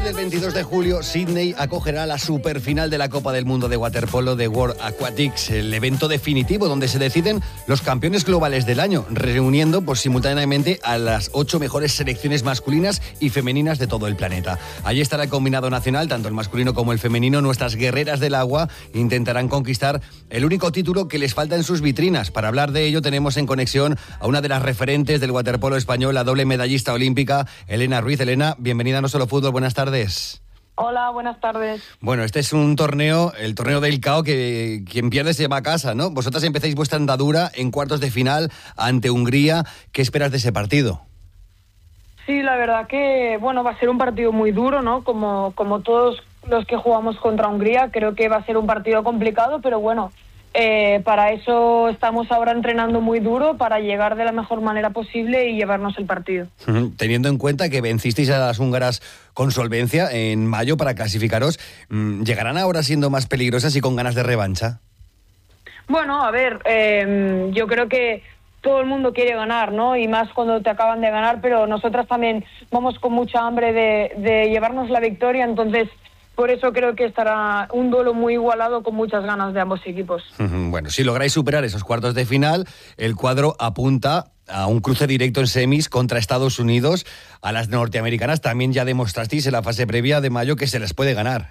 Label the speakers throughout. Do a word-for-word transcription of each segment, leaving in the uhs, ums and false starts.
Speaker 1: del veintidós de julio, Sydney acogerá la superfinal de la Copa del Mundo de Waterpolo de World Aquatics, el evento definitivo donde se deciden los campeones globales del año, reuniendo pues, simultáneamente a las ocho mejores selecciones masculinas y femeninas de todo el planeta. Allí estará el combinado nacional, tanto el masculino como el femenino. Nuestras guerreras del agua intentarán conquistar el único título que les falta en sus vitrinas. Para hablar de ello tenemos en conexión a una de las referentes del waterpolo español, la doble medallista olímpica, Elena Ruiz. Elena, bienvenida a No Solo Fútbol, buenas tardes.
Speaker 2: Hola, buenas tardes.
Speaker 1: Bueno, este es un torneo, el torneo del C A O, que quien pierde se va a casa, ¿no? Vosotras empezáis vuestra andadura en cuartos de final ante Hungría. ¿Qué esperas de ese partido?
Speaker 2: Sí, la verdad que, bueno, va a ser un partido muy duro, ¿no? Como, como todos los que jugamos contra Hungría, creo que va a ser un partido complicado, pero bueno, eh, para eso estamos ahora entrenando muy duro, para llegar de la mejor manera posible y llevarnos el partido.
Speaker 1: Teniendo en cuenta que vencisteis a las húngaras con solvencia en mayo para clasificaros, ¿llegarán ahora siendo más peligrosas y con ganas de revancha?
Speaker 2: Bueno, a ver, eh, yo creo que todo el mundo quiere ganar, ¿no? Y más cuando te acaban de ganar, pero nosotras también vamos con mucha hambre de, de llevarnos la victoria, entonces por eso creo que estará un duelo muy igualado con muchas ganas de ambos equipos.
Speaker 1: Bueno, si lográis superar esos cuartos de final, el cuadro apunta a un cruce directo en semis contra Estados Unidos. A las norteamericanas también ya demostrasteis en la fase previa de mayo que se les puede ganar.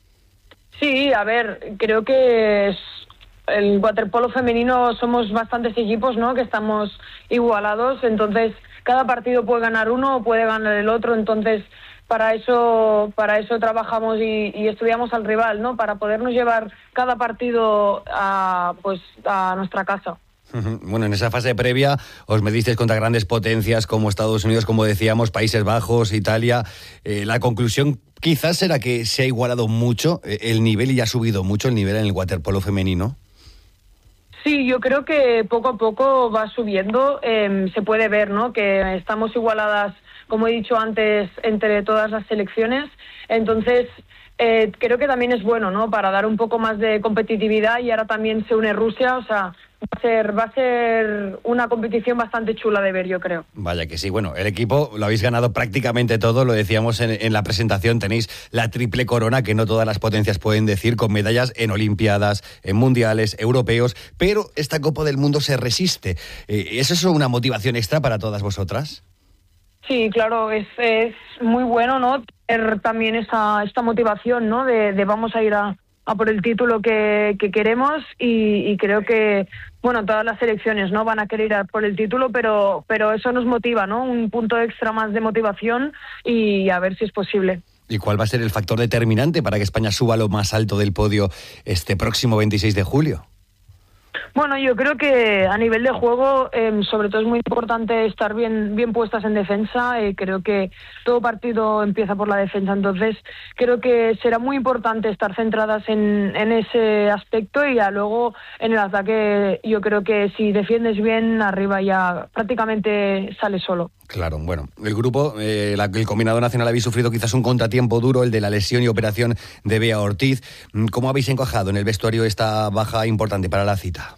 Speaker 2: Sí, a ver, creo que es el waterpolo femenino somos bastantes equipos, ¿no? Que estamos igualados, entonces cada partido puede ganar uno o puede ganar el otro, entonces para eso para eso trabajamos y, y estudiamos al rival, ¿no? Para podernos llevar cada partido a pues a nuestra casa.
Speaker 1: Bueno, en esa fase previa os medisteis contra grandes potencias como Estados Unidos, como decíamos, Países Bajos, Italia. Eh, la conclusión quizás será que se ha igualado mucho el nivel y ha subido mucho el nivel en el waterpolo femenino.
Speaker 2: Sí, yo creo que poco a poco va subiendo. Eh, se puede ver, ¿no? Que estamos igualadas, como he dicho antes, entre todas las selecciones. Entonces, eh, creo que también es bueno, ¿no? Para dar un poco más de competitividad, y ahora también se une Rusia, o sea, va a ser, va a ser una competición bastante chula de ver, yo creo.
Speaker 1: Vaya que sí. Bueno, el equipo lo habéis ganado prácticamente todo, lo decíamos en, en la presentación, tenéis la triple corona que no todas las potencias pueden decir, con medallas en Olimpiadas, en Mundiales, Europeos, pero esta Copa del Mundo se resiste. Eh, ¿Es eso una motivación extra para todas vosotras?
Speaker 2: Sí, claro, es, es muy bueno, ¿no? Tener también esta, esta motivación, ¿no? De, de vamos a ir a, a por el título que, que queremos y, y creo que, bueno, todas las selecciones, ¿no? Van a querer ir a por el título, pero, pero eso nos motiva, ¿no? Un punto extra más de motivación y a ver si es posible.
Speaker 1: ¿Y cuál va a ser el factor determinante para que España suba a lo más alto del podio este próximo veintiséis de julio?
Speaker 2: Bueno, yo creo que a nivel de juego, eh, sobre todo es muy importante estar bien bien puestas en defensa. Eh, creo que todo partido empieza por la defensa, entonces creo que será muy importante estar centradas en, en ese aspecto, y ya luego en el ataque yo creo que si defiendes bien, arriba ya prácticamente sale solo.
Speaker 1: Claro, bueno, el grupo, eh, la, el combinado nacional habéis sufrido quizás un contratiempo duro, el de la lesión y operación de Bea Ortiz. ¿Cómo habéis encajado en el vestuario esta baja importante para la cita?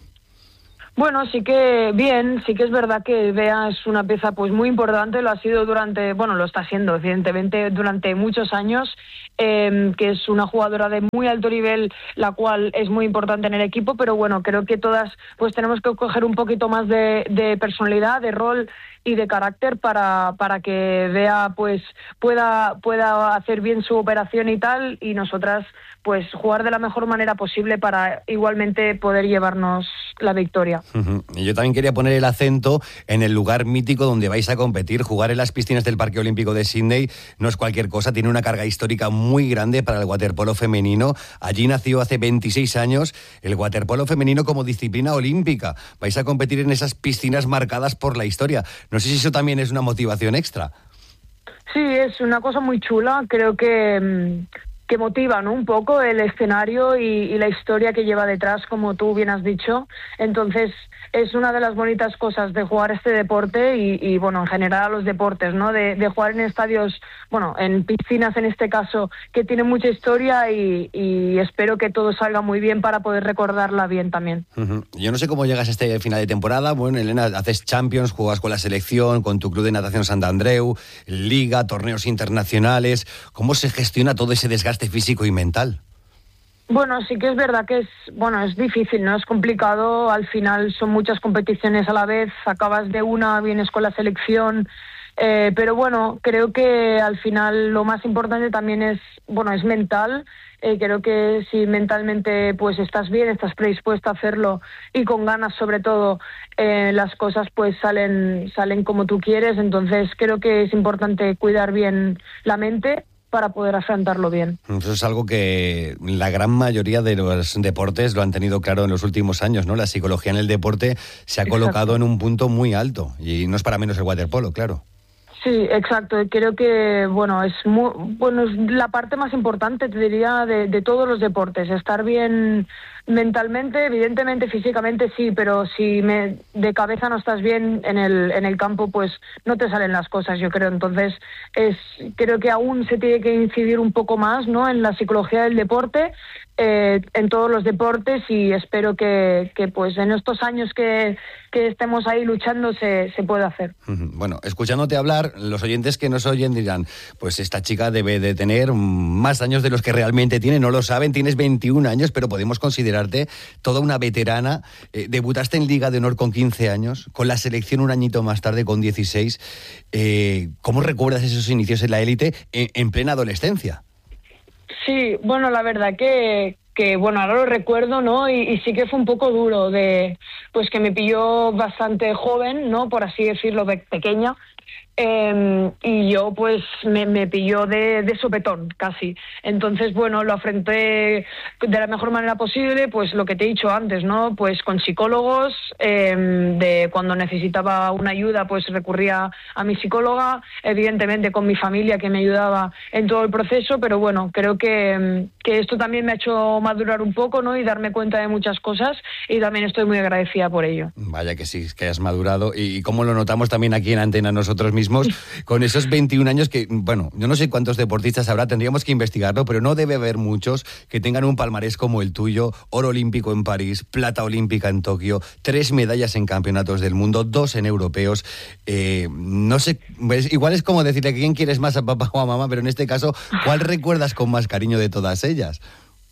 Speaker 2: Bueno, sí que bien, sí que es verdad que Bea es una pieza pues muy importante, lo ha sido durante, bueno, lo está siendo evidentemente durante muchos años, eh, que es una jugadora de muy alto nivel, la cual es muy importante en el equipo, pero bueno, creo que todas pues tenemos que coger un poquito más de, de personalidad, de rol y de carácter para para que Bea pues pueda pueda hacer bien su operación y tal, y nosotras pues jugar de la mejor manera posible para igualmente poder llevarnos la victoria.
Speaker 1: Uh-huh. Y yo también quería poner el acento en el lugar mítico donde vais a competir. Jugar en las piscinas del Parque Olímpico de Sydney no es cualquier cosa, tiene una carga histórica muy grande para el waterpolo femenino. Allí nació hace veintiséis años el waterpolo femenino como disciplina olímpica. Vais a competir en esas piscinas marcadas por la historia. No sé si eso también es una motivación extra.
Speaker 2: Sí, es una cosa muy chula. Creo que que motiva, ¿no? Un poco el escenario y, y la historia que lleva detrás, como tú bien has dicho. Entonces, es una de las bonitas cosas de jugar este deporte y, y bueno, en general a los deportes, ¿no? De, de jugar en estadios, bueno, en piscinas en este caso, que tienen mucha historia y, y espero que todo salga muy bien para poder recordarla bien también.
Speaker 1: Uh-huh. Yo no sé cómo llegas a este final de temporada. Bueno, Elena, haces Champions, juegas con la selección, con tu club de natación Sant Andreu, Liga, torneos internacionales. ¿Cómo se gestiona todo ese desgaste físico y mental?
Speaker 2: Bueno, sí que es verdad que es, bueno, es difícil, ¿no? Es complicado, al final son muchas competiciones a la vez, acabas de una, vienes con la selección, eh, pero bueno, creo que al final lo más importante también es, bueno, es mental. Eh, creo que si mentalmente pues estás bien, estás predispuesta a hacerlo y con ganas sobre todo, eh, las cosas pues salen, salen como tú quieres, entonces creo que es importante cuidar bien la mente para poder afrontarlo bien.
Speaker 1: Eso es algo que la gran mayoría de los deportes lo han tenido claro en los últimos años, ¿no? La psicología en el deporte se ha
Speaker 2: Exacto.
Speaker 1: colocado en un punto muy alto y no es para menos el waterpolo, claro.
Speaker 2: Sí, exacto. Creo que bueno es muy, bueno es la parte más importante, te diría, de, de todos los deportes. Estar bien mentalmente, evidentemente físicamente sí, pero si me, de cabeza no estás bien en el en el campo, pues no te salen las cosas, yo creo. Entonces es creo que aún se tiene que incidir un poco más, ¿no? En la psicología del deporte. Eh, en todos los deportes y espero que, que pues en estos años que, que estemos ahí luchando se, se pueda hacer.
Speaker 1: Bueno, escuchándote hablar, los oyentes que nos oyen dirán, pues esta chica debe de tener más años de los que realmente tiene, no lo saben, tienes veintiún años, pero podemos considerarte toda una veterana. Eh, debutaste en Liga de Honor con quince años, con la selección un añito más tarde con dieciséis. Eh, ¿Cómo recuerdas esos inicios en la élite en, en plena adolescencia?
Speaker 2: Sí, bueno, la verdad que, que bueno, ahora lo recuerdo, ¿no? Y, y sí que fue un poco duro, de pues que me pilló bastante joven, ¿no? Por así decirlo, pe- pequeña. Eh, y yo pues me, me pilló de, de sopetón casi. Entonces, bueno, lo afronté de la mejor manera posible, pues lo que te he dicho antes, ¿no? Pues con psicólogos, eh, de cuando necesitaba una ayuda, pues recurría a mi psicóloga, evidentemente con mi familia que me ayudaba en todo el proceso, pero bueno, creo que, que esto también me ha hecho madurar un poco, ¿no? Y darme cuenta de muchas cosas y también estoy muy agradecida por ello.
Speaker 1: Vaya que sí, que hayas madurado y, y cómo lo notamos también aquí en Antena nosotros mismos, con esos veintiún años que, bueno, yo no sé cuántos deportistas habrá, tendríamos que investigarlo, pero no debe haber muchos que tengan un palmarés como el tuyo: oro olímpico en París, plata olímpica en Tokio, tres medallas en campeonatos del mundo, dos en europeos. Eh, no sé, pues, igual es como decirle a quién quieres más, a papá o a mamá, pero en este caso, ¿cuál recuerdas con más cariño de todas ellas?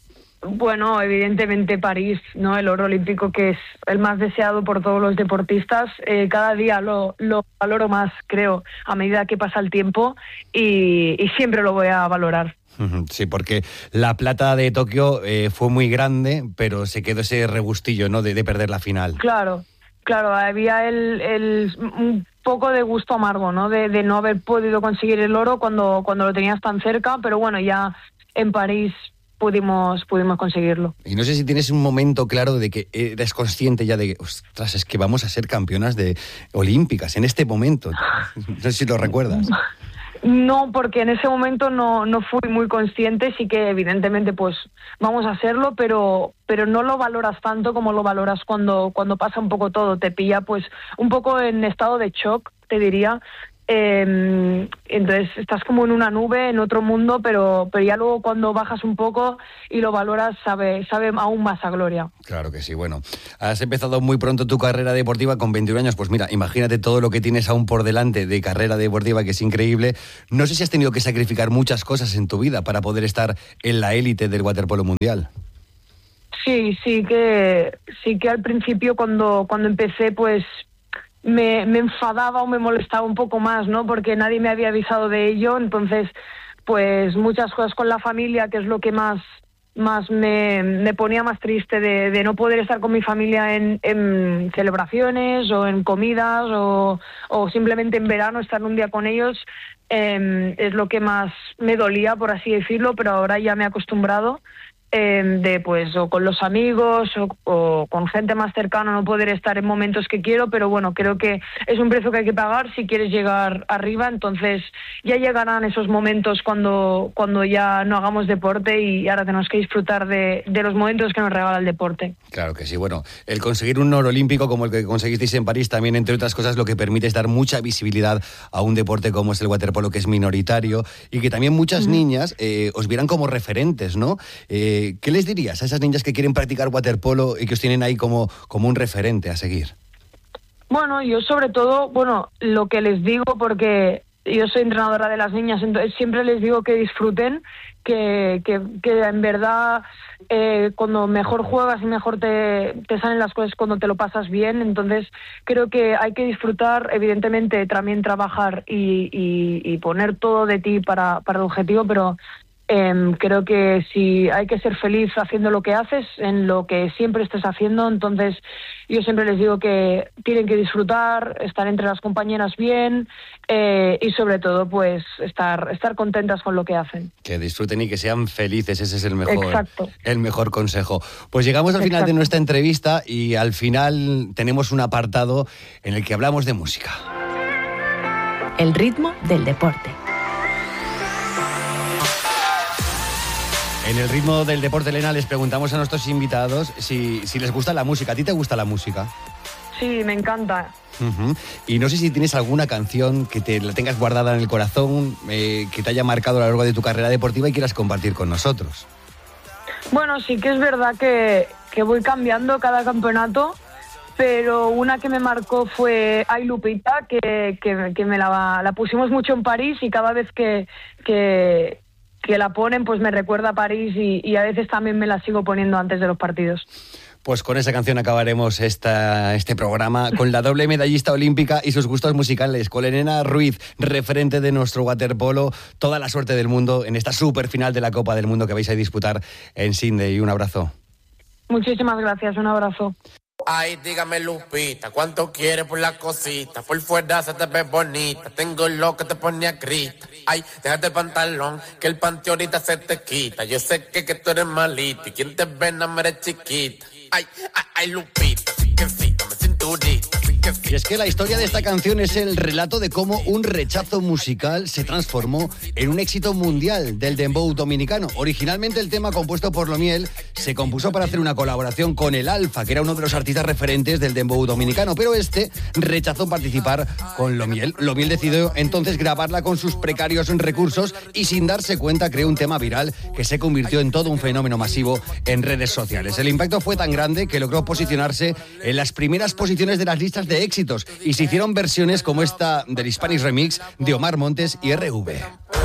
Speaker 2: Bueno, evidentemente París, ¿no? El oro olímpico, que es el más deseado por todos los deportistas. Eh, cada día lo, lo valoro más, creo, a medida que pasa el tiempo y, y siempre lo voy a valorar.
Speaker 1: Sí, porque la plata de Tokio eh, fue muy grande, pero se quedó ese regustillo, ¿no? De, de perder la final.
Speaker 2: Claro, claro, había el, el un poco de gusto amargo, ¿no? De, de no haber podido conseguir el oro cuando, cuando lo tenías tan cerca, pero bueno, ya en París pudimos pudimos conseguirlo.
Speaker 1: Y no sé si tienes un momento claro de que eres consciente ya de que, ostras, es que vamos a ser campeonas de olímpicas en este momento. No sé si lo recuerdas.
Speaker 2: No, porque en ese momento no, no fui muy consciente, sí que evidentemente pues vamos a hacerlo, pero pero no lo valoras tanto como lo valoras cuando, cuando pasa un poco todo, te pilla pues un poco en estado de shock, te diría. Eh, entonces estás como en una nube, en otro mundo, pero pero ya luego cuando bajas un poco y lo valoras, sabe sabe aún más a gloria.
Speaker 1: Claro que sí. Bueno, has empezado muy pronto tu carrera deportiva con veintiún años, pues mira, imagínate todo lo que tienes aún por delante de carrera deportiva, que es increíble. No sé si has tenido que sacrificar muchas cosas en tu vida para poder estar en la élite del waterpolo mundial.
Speaker 2: Sí, sí que sí que al principio cuando cuando empecé pues Me, me enfadaba o me molestaba un poco más, ¿no? Porque nadie me había avisado de ello, entonces, pues muchas cosas con la familia, que es lo que más, más me, me ponía más triste, de, de no poder estar con mi familia en, en celebraciones o en comidas o, o simplemente en verano estar un día con ellos, eh, es lo que más me dolía, por así decirlo, pero ahora ya me he acostumbrado. eh, de pues o con los amigos o, o con gente más cercana, no poder estar en momentos que quiero, pero bueno, creo que es un precio que hay que pagar si quieres llegar arriba. Entonces ya llegarán esos momentos cuando, cuando ya no hagamos deporte, y ahora tenemos que disfrutar de, de los momentos que nos regala el deporte.
Speaker 1: Claro que sí. Bueno, el conseguir un oro olímpico como el que conseguisteis en París también, entre otras cosas, lo que permite es dar mucha visibilidad a un deporte como es el waterpolo, que es minoritario, y que también muchas mm. niñas eh, os vieran como referentes, ¿no? Eh, ¿Qué les dirías a esas niñas que quieren practicar waterpolo y que os tienen ahí como, como un referente a seguir?
Speaker 2: Bueno, yo sobre todo, bueno, lo que les digo, porque yo soy entrenadora de las niñas, entonces siempre les digo que disfruten, que, que, que en verdad eh, cuando mejor juegas y mejor te, te salen las cosas cuando te lo pasas bien. Entonces creo que hay que disfrutar, evidentemente también trabajar y, y, y poner todo de ti para, para el objetivo, pero Eh, creo que si hay que ser feliz haciendo lo que haces, en lo que siempre estés haciendo. Entonces yo siempre les digo que tienen que disfrutar, estar entre las compañeras bien, eh, y sobre todo pues estar, estar contentas con lo que hacen.
Speaker 1: Que disfruten y que sean felices, ese es el mejor,
Speaker 2: Exacto.
Speaker 1: el mejor consejo. Pues llegamos al final Exacto. de nuestra entrevista y al final tenemos un apartado en el que hablamos de música.
Speaker 3: El ritmo del deporte.
Speaker 1: En el ritmo del deporte, Elena, les preguntamos a nuestros invitados si, si les gusta la música. ¿A ti te gusta la música?
Speaker 2: Sí, me encanta.
Speaker 1: Uh-huh. Y no sé si tienes alguna canción que te la tengas guardada en el corazón, eh, que te haya marcado a lo largo de tu carrera deportiva y quieras compartir con nosotros.
Speaker 2: Bueno, sí que es verdad que, que voy cambiando cada campeonato, pero una que me marcó fue Ay Lupita, que, que, que me la, la pusimos mucho en París, y cada vez que... que que la ponen, pues me recuerda a París, y, y a veces también me la sigo poniendo antes de los partidos.
Speaker 1: Pues con esa canción acabaremos esta, este programa, con la doble medallista olímpica y sus gustos musicales, con Elena Ruiz, referente de nuestro waterpolo. Toda la suerte del mundo en esta super final de la Copa del Mundo que vais a disputar en Sydney. Un abrazo.
Speaker 2: Muchísimas gracias, un abrazo.
Speaker 4: Ay, dígame Lupita, ¿cuánto quieres por la cosita? Por fuera se te ve bonita, tengo lo que te pone a grita. Ay, déjate el pantalón, que el panty ahorita se te quita. Yo sé que, que tú eres malita y quien te ve no me eres chiquita. Ay, ay, ay, Lupita, sí que sí, dame cinturita, sí que sí.
Speaker 1: Y es que la historia de esta canción es el relato de cómo un rechazo musical se transformó en un éxito mundial del dembow dominicano. Originalmente el tema, compuesto por Lomiel, se compuso para hacer una colaboración con el Alfa, que era uno de los artistas referentes del dembow dominicano, pero este rechazó participar con Lomiel. Lomiel decidió entonces grabarla con sus precarios recursos y, sin darse cuenta, creó un tema viral que se convirtió en todo un fenómeno masivo en redes sociales. El impacto fue tan grande que logró posicionarse en las primeras posiciones de las listas de éxitos, y se hicieron versiones como esta del Hispanic Remix de Omar Montes y R V.